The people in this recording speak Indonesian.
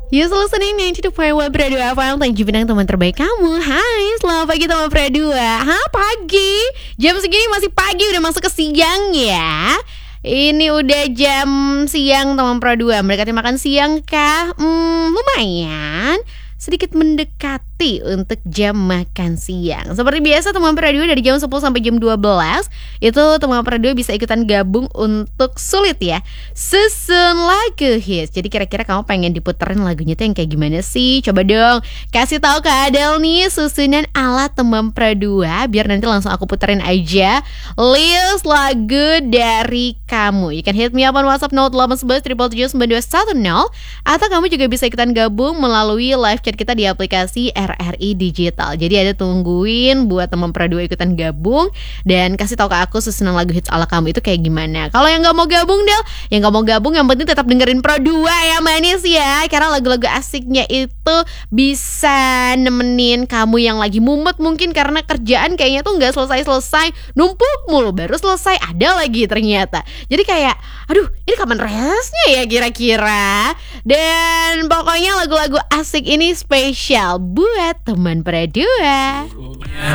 You listening 92.1 Pro 2 FM. Thank you bintang teman terbaik kamu. Hai, selamat pagi teman Pro 2. Pagi. Jam segini masih pagi, udah masuk ke siang ya. Ini udah jam siang teman Pro 2. Mendekati makan siang kah? Lumayan. Sedikit mendekati untuk jam makan siang. Seperti biasa teman Pro 2 dari jam 10 sampai jam 12 itu teman Pro 2 bisa ikutan gabung untuk sulit ya, susun lagu hits. Jadi kira-kira kamu pengen diputerin lagunya tuh yang kayak gimana sih? Coba dong kasih tahu ke Adel nih susunan ala teman Pro 2 biar nanti langsung aku puterin aja list lagu dari kamu. You can hit me up on WhatsApp 0811 777 9210 atau kamu juga bisa ikutan gabung melalui live chat kita di aplikasi RRI Digital. Jadi ada tungguin buat teman Pro 2 ikutan gabung dan kasih tahu ke aku susunan lagu hits ala kamu itu kayak gimana. Kalau yang gak mau gabung Del, yang gak mau gabung yang penting tetap dengerin Pro 2 ya manis ya. Karena lagu-lagu asiknya itu bisa nemenin kamu yang lagi mumet mungkin karena kerjaan kayaknya tuh gak selesai-selesai, numpuk mulu, baru selesai ada lagi ternyata. Jadi kayak aduh ini kapan resnya ya kira-kira. Dan pokoknya lagu-lagu asik ini spesial buat teman Pro 2.